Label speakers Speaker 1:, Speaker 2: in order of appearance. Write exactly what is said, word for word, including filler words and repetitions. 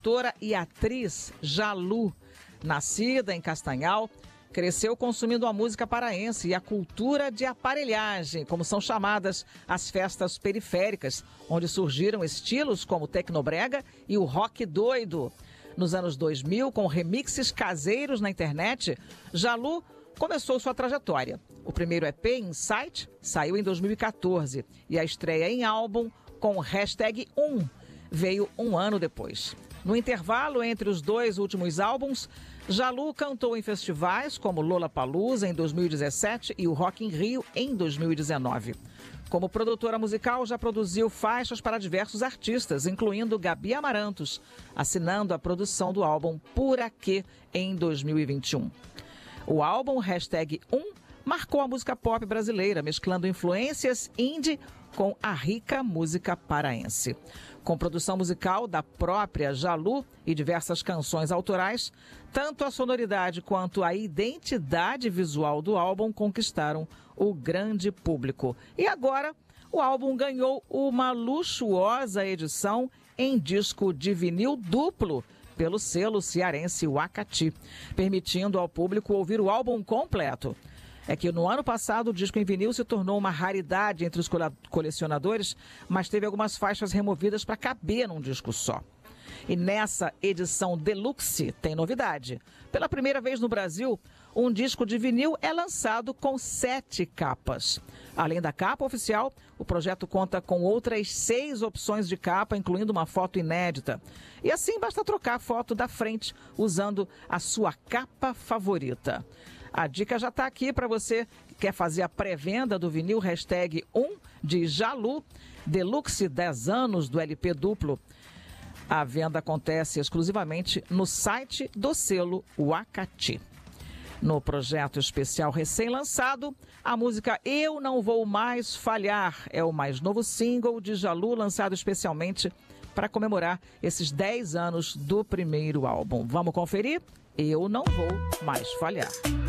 Speaker 1: cantora e atriz Jalu, nascida em Castanhal, cresceu consumindo a música paraense e a cultura de aparelhagem, como são chamadas as festas periféricas, onde surgiram estilos como o tecnobrega e o rock doido. Nos anos dois mil, com remixes caseiros na internet, Jalu começou sua trajetória. O primeiro E P, Insight, saiu em dois mil e quatorze e a estreia em álbum com o hashtag um veio um ano depois. No intervalo entre os dois últimos álbuns, Jalu cantou em festivais como Lollapalooza em dois mil e dezessete e o Rock in Rio em dois mil e dezenove. Como produtora musical, já produziu faixas para diversos artistas, incluindo Gabi Amarantos, assinando a produção do álbum Por Aqui em dois mil e vinte e um. O álbum hashtag um marcou a música pop brasileira, mesclando influências indie com a rica música paraense. Com produção musical da própria Jalu e diversas canções autorais, tanto a sonoridade quanto a identidade visual do álbum conquistaram o grande público. E agora, o álbum ganhou uma luxuosa edição em disco de vinil duplo pelo selo cearense Wakati, permitindo ao público ouvir o álbum completo. É que no ano passado o disco em vinil se tornou uma raridade entre os colecionadores, mas teve algumas faixas removidas para caber num disco só. E nessa edição deluxe tem novidade. Pela primeira vez no Brasil, um disco de vinil é lançado com sete capas. Além da capa oficial, o projeto conta com outras seis opções de capa, incluindo uma foto inédita. E assim basta trocar a foto da frente usando a sua capa favorita. A dica já está aqui para você que quer fazer a pré-venda do vinil hashtag um de Jalu, Deluxe dez anos do L P duplo. A venda acontece exclusivamente no site do selo Wakati. No projeto especial recém-lançado, a música Eu Não Vou Mais Falhar é o mais novo single de Jalu, lançado especialmente para comemorar esses dez anos do primeiro álbum. Vamos conferir? Eu Não Vou Mais Falhar.